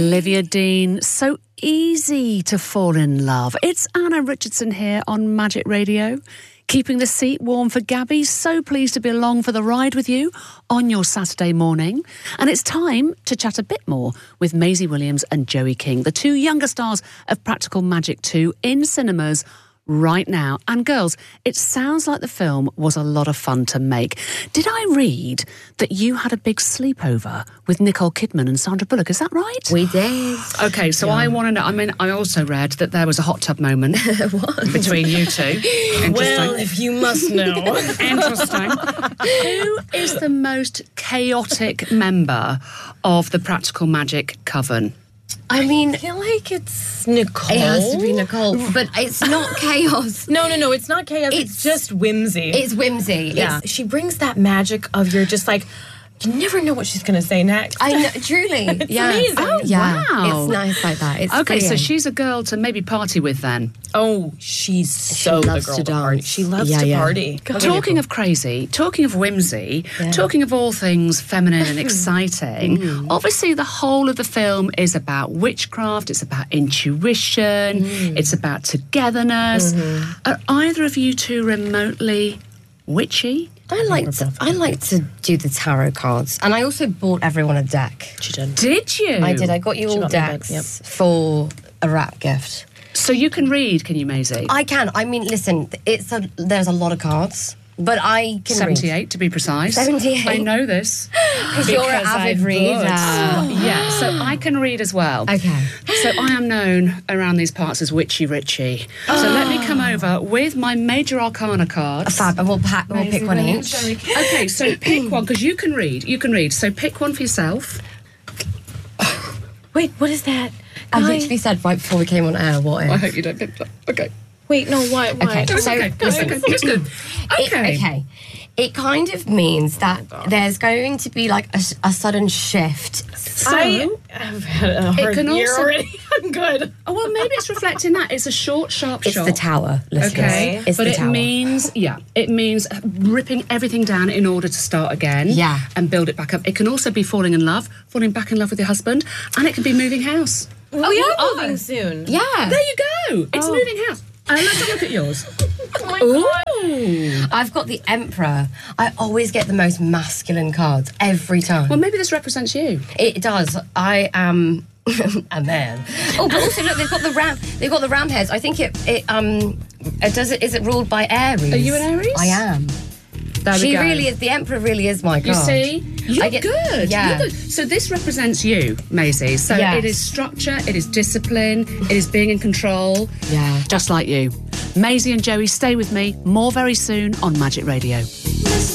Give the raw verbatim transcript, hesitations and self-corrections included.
Olivia Dean, so easy to fall in love. It's Anna Richardson here on Magic Radio, keeping the seat warm for Gabby. So pleased to be along for the ride with you on your Saturday morning. And it's time to chat a bit more with Maisie Williams and Joey King, the two younger stars of Practical Magic two, in cinemas right now. And girls, it sounds like the film was a lot of fun to make. Did I read that you had a big sleepover with Nicole Kidman and Sandra Bullock? Is that right? We did. Okay, so yeah. I want to know, I mean, I also read that there was a hot tub moment between you two. Interesting. Well, if you must know. Interesting. Who is the most chaotic member of the Practical Magic Coven? I mean, I feel like it's Nicole. It has to be Nicole, but it's not chaos. No, no, no, it's not chaos. It's, it's just whimsy. It's whimsy. Yeah. It's, she brings that magic of you're just like, you never know what she's going to say next. I know, truly. It's yeah. amazing. Oh, yeah. wow. It's nice like that. It's okay, brilliant. so she's a girl to maybe party with then. Oh, she's so She loves the girl to to party. dance. She loves Yeah, to yeah. party. Talking of crazy, talking of whimsy, Yeah. talking of all things feminine and exciting, Mm. obviously the whole of the film is about witchcraft, it's about intuition, Mm. it's about togetherness. Mm-hmm. Are either of you two remotely witchy? I like to, I like to do the tarot cards, and I also bought everyone a deck. She did. Did you? I did. I got you She all got me a decks bit, yep. for a wrap gift. So you can read, can you, Maisie? I can. I mean, listen, it's a, there's a lot of cards, but I can seventy-eight read. to be precise. seventy-eight. I know this. Because you're an Because I avid would. reader. Yeah, so I can read as well. Okay. So I am known around these parts as Witchy Richie. So let me come over with my Major Arcana cards. Fab, and we'll, pack, we'll pick one each. Okay, so pick one, because you can read. You can read. So pick one for yourself. Wait, what is that? I Guy- literally said right before we came on air, what if? I hope you don't pick that. Okay. Wait, no, why? Why? Okay, It's so okay. It's listen. okay. It's good. It, Okay. okay. It kind of means that there's going to be like a, a sudden shift. So, I have had a hard can year also- already. I'm good. oh, well, maybe it's reflecting that. It's a short, sharp It's shot. the tower, listeners. Okay, It's but the it tower. means, yeah, it means ripping everything down in order to start again. Yeah. And build it back up. It can also be falling in love, falling back in love with your husband, and it can be moving house. We Oh, yeah. are moving soon. Yeah. There you go. It's Oh. moving house. Uh, let's have a look at yours. Oh my God. Ooh. I've got the Emperor. I always get the most masculine cards every time. Well, maybe this represents you. It does. I am a man. Oh, but also look, they've got the ram. They've got the ram heads. I think it. It um. It does it. Is it ruled by Aries? Are you an Aries? I am. There she we go. really is. The Emperor really is my You card. see? You're I get- good. yeah. You're good. So this represents you, Maisie. So Yes. it is structure, it is discipline, it is being in control. Yeah. Just like you. Maisie and Joey, stay with me. More very soon on Magic Radio.